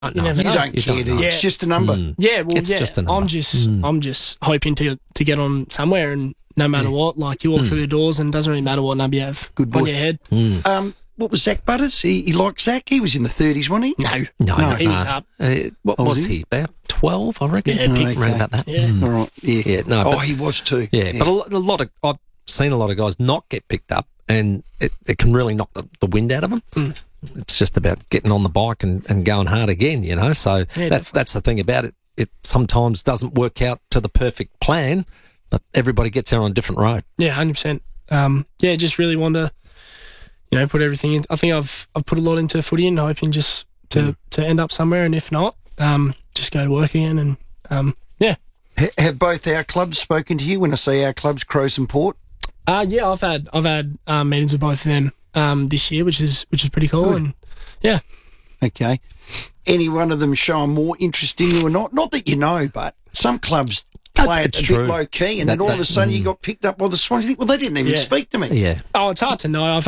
You don't care, do you? Yeah. It's just a number. Yeah, well, It's just a number. I'm just hoping to get on somewhere, and no matter what, like you walk through the doors, and it doesn't really matter what number you have Good boy. on your head. What was Zach Butters? He liked Zach? He was in the 30s, wasn't he? No, he was up. What was he? About 12, I reckon. Yeah, picked around about that. Yeah. All right, yeah. No, he was too. Yeah, but a lot of I've seen a lot of guys not get picked up, and it can really knock the wind out of them. It's just about getting on the bike and going hard again, you know. So that's the thing about it. It sometimes doesn't work out to the perfect plan, but everybody gets there on a different road. Yeah, 100%. Just really want to, put everything in. I think I've put a lot into footy and hoping just to end up somewhere, and if not, just go to work again. And Have both our clubs spoken to you? When I say our clubs, Crows and Port. I've had meetings with both of them this year, which is pretty cool. Good. And yeah. Okay. Any one of them showing more interest in you or not? Not that you know, but some clubs play it a bit low key, and then all of a sudden you got picked up by the Swans. You think, well, they didn't even speak to me. Yeah. Oh, it's hard to know. I've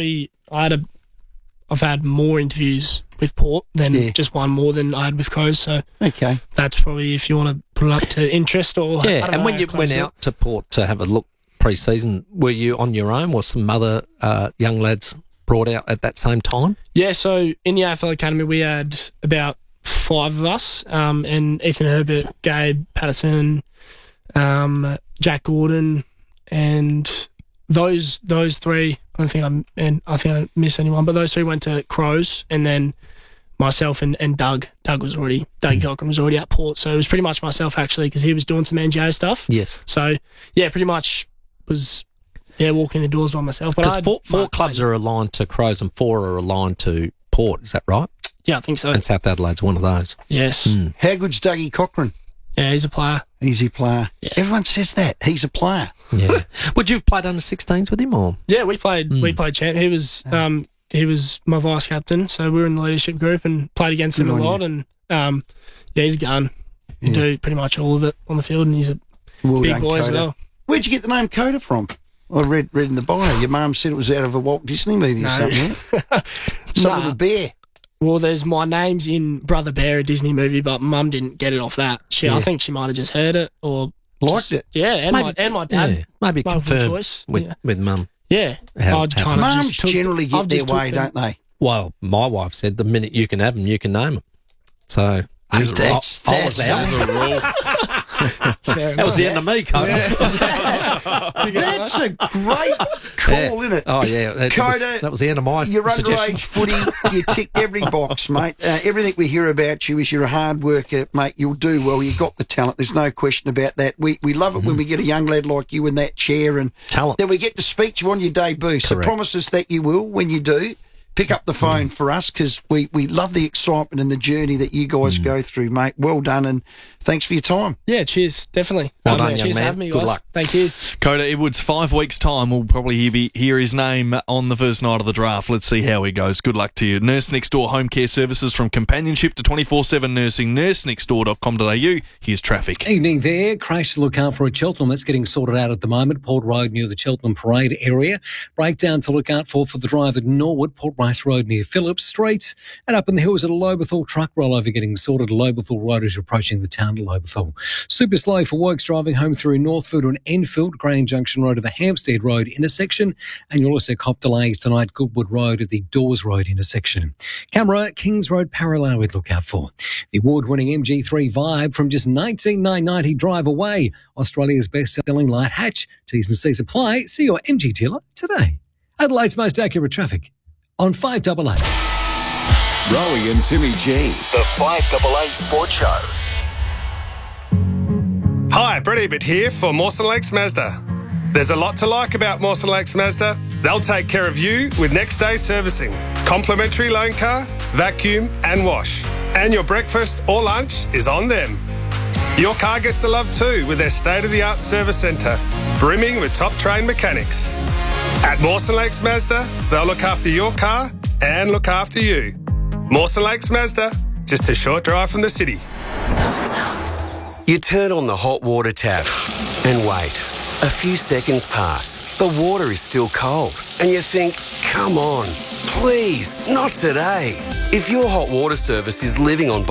had more interviews with Port than just one more than I had with Crows. So that's probably, if you want to put it up to interest or and when you went out to Port to have a look pre-season, were you on your own, or some other young lads brought out at that same time? Yeah, so in the AFL Academy we had about 5 of us, and Ethan Herbert, Gabe Patterson, Jack Gordon, and those 3. I think I miss anyone, but those 3 went to Crows, and then myself and Doug. Doug Cochran was already at Port, so it was pretty much myself actually, because he was doing some NGA stuff. Yes. So yeah, pretty much was walking in the doors by myself. But because 4 clubs are aligned to Crows and 4 are aligned to Port. Is that right? Yeah, I think so. And South Adelaide's one of those. Yes. How good's Dougie Cochran? Yeah, he's a player. Easy player. Yeah. Everyone says that. He's a player. Yeah. Would you have played under 16s with him, or? Yeah, we played champ. He was my vice captain, so we were in the leadership group and played against him a lot. And he's a gun. He do pretty much all of it on the field, and he's a big boy as well. Where'd you get the name Coda from? I read in the bio. Your mum said it was out of a Walt Disney movie or something. Some little bear. Well, there's my name's in Brother Bear, a Disney movie, but Mum didn't get it off that. I think she might have just heard it or liked it. Yeah, and my dad. Yeah, maybe confirm with Mum. Yeah, Mums generally get their way, don't they? Well, my wife said the minute you can have them, you can name them. So that's I was out. a rule. That was the end of me, Coda. That's a great call, isn't it? Oh, yeah. Coda, that was the end of my You're suggestion. underage footy. You tick every box, mate. Everything we hear about you is you're a hard worker, mate. You'll do well. You've got the talent. There's no question about that. We love it when we get a young lad like you in that chair, and talent. Then we get to speak to you on your debut. So promise us that you will, when you do, pick up the phone for us, because we love the excitement and the journey that you guys go through, mate. Well done, and thanks for your time. Yeah, cheers, definitely. Well done, young cheers man. for having me, Good guys. luck. Thank you. Coda Edwards, 5 weeks' time, we'll probably hear his name on the first night of the draft. Let's see how he goes. Good luck to you. Nurse Next Door Home Care Services, from companionship to 24/7 nursing. nursenextdoor.com.au. Here's traffic. Evening there. Crash to look out for at Cheltenham. That's getting sorted out at the moment. Port Road near the Cheltenham Parade area. Breakdown to look out for the drive at Norwood. Port Rice Road near Phillips Street. And up in the hills at Lobethal, truck rollover getting sorted at Lobethal Road as you're approaching the town of Lobethal. Super slow for works driving home through Northfield and Enfield, Grange Junction Road to the Hampstead Road intersection. And you'll also cop delays tonight, Goodwood Road at the Dawes Road intersection. Camera, Kings Road parallel we'd look out for. The award-winning MG3 Vibe from just $19,990 drive away. Australia's best-selling light hatch. T's and C's apply. See your MG dealer today. Adelaide's most accurate traffic on 5AA. Rowie and Timmy G. The 5AA Sports Show. Hi, Brett Ebert here for Mawson Lakes Mazda. There's a lot to like about Mawson Lakes Mazda. They'll take care of you with next day servicing, complimentary loan car, vacuum and wash. And your breakfast or lunch is on them. Your car gets the love too with their state-of-the-art service centre, brimming with top-trained mechanics. At Mawson Lakes Mazda, they'll look after your car and look after you. Mawson Lakes Mazda, just a short drive from the city. You turn on the hot water tap and wait. A few seconds pass. The water is still cold and you think, come on. Please, not today. If your hot water service is living on